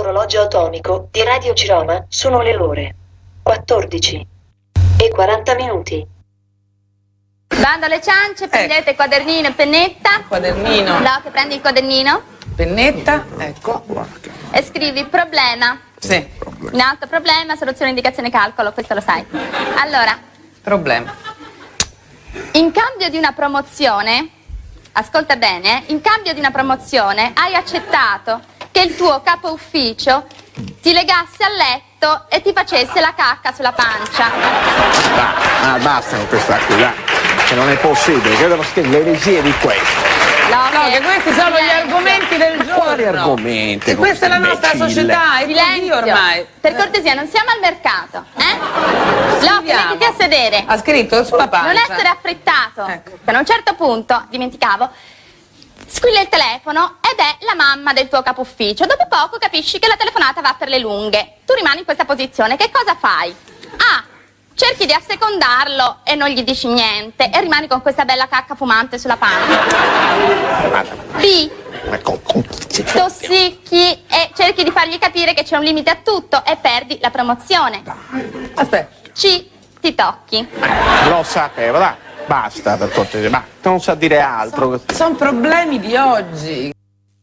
Sull'orologio atomico di Radio Ciroma sono le ore 14:40. Bando alle ciance, prendete quadernino e pennetta. Quadernino. No, che prendi il quadernino. Pennetta, ecco. E scrivi problema. Sì. In alto problema, soluzione, indicazione, calcolo, questo lo sai. Allora, Problema. in cambio di una promozione, ascolta bene, in cambio di una promozione hai accettato che il tuo capo ufficio ti legasse al letto e ti facesse la cacca sulla pancia. Basta con questa qui, dai. Che non è possibile, che devo scrivere le eresie di questo. No, che questi sono gli argomenti del giorno. Quali argomenti? E questa è la nostra società, è così ormai. Per cortesia, non siamo al mercato, Locke, mettiti a sedere. Ha scritto sulla pancia. Non essere affrettato. Ecco. Per un certo punto, dimenticavo, squilla il telefono ed è la mamma del tuo capo ufficio. Dopo poco capisci che la telefonata va per le lunghe. Tu rimani in questa posizione, che cosa fai? A. Cerchi di assecondarlo e non gli dici niente e rimani con questa bella cacca fumante sulla pancia. B. Tossicchi e cerchi di fargli capire che c'è un limite a tutto e perdi la promozione. Aspetta. C. Ti tocchi. Lo sapevo, dai. Basta per cortesia, ma non sa dire altro. Sono problemi di oggi.